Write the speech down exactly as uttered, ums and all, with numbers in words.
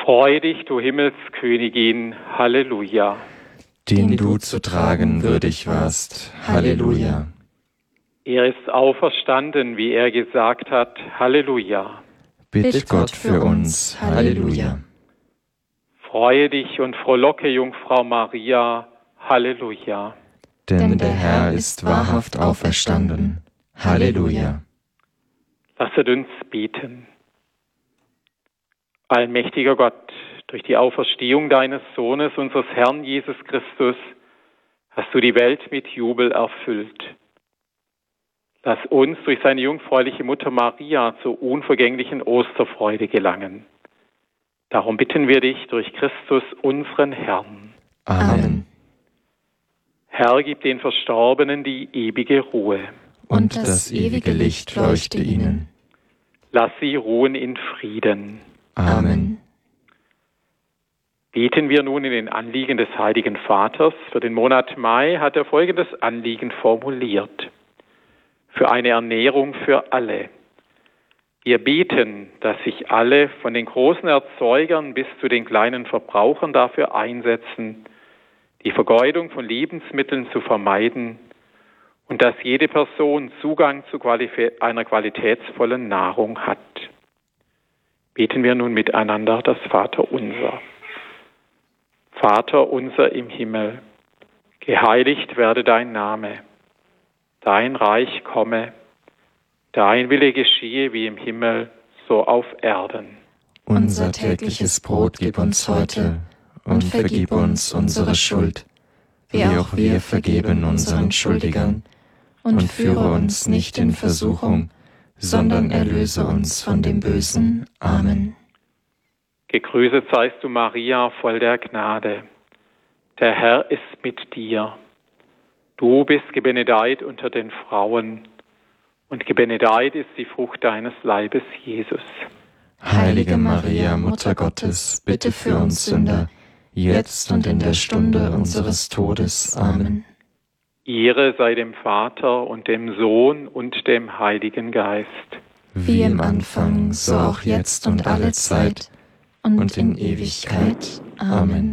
Freu dich, du Himmelskönigin, Halleluja. Den du zu tragen würdig warst, Halleluja. Er ist auferstanden, wie er gesagt hat, Halleluja. Bitt Gott für uns, Halleluja. Freue dich und frohlocke, Jungfrau Maria, Halleluja. Denn der Herr ist wahrhaft auferstanden, Halleluja. Lasset uns beten. Allmächtiger Gott, durch die Auferstehung deines Sohnes, unseres Herrn Jesus Christus, hast du die Welt mit Jubel erfüllt. Lass uns durch seine jungfräuliche Mutter Maria zur unvergänglichen Osterfreude gelangen. Darum bitten wir dich durch Christus, unseren Herrn. Amen. Herr, gib den Verstorbenen die ewige Ruhe. Und das ewige Licht leuchte ihnen. Lass sie ruhen in Frieden. Amen. Beten wir nun in den Anliegen des Heiligen Vaters. Für den Monat Mai hat er folgendes Anliegen formuliert. Für eine Ernährung für alle. Wir beten, dass sich alle, von den großen Erzeugern bis zu den kleinen Verbrauchern, dafür einsetzen, die Vergeudung von Lebensmitteln zu vermeiden und dass jede Person Zugang zu qualif- einer qualitätsvollen Nahrung hat. Beten wir nun miteinander das Vaterunser. Vater unser im Himmel, geheiligt werde dein Name. Dein Reich komme, dein Wille geschehe wie im Himmel, so auf Erden. Unser tägliches Brot gib uns heute und vergib uns unsere Schuld, wie auch wir vergeben unseren Schuldigern. Und führe uns nicht in Versuchung, sondern erlöse uns von dem Bösen. Amen. Gegrüßet seist du, Maria, voll der Gnade. Der Herr ist mit dir. Du bist gebenedeit unter den Frauen, und gebenedeit ist die Frucht deines Leibes, Jesus. Heilige Maria, Mutter Gottes, bitte für uns Sünder, jetzt und in der Stunde unseres Todes. Amen. Ehre sei dem Vater und dem Sohn und dem Heiligen Geist. Wie im Anfang, so auch jetzt und alle Zeit und in Ewigkeit. Amen.